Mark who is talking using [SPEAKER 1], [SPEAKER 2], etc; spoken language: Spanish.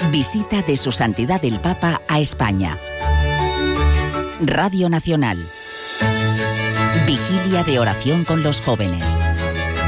[SPEAKER 1] Visita de Su Santidad el Papa a España. Radio Nacional. Vigilia de oración con los jóvenes.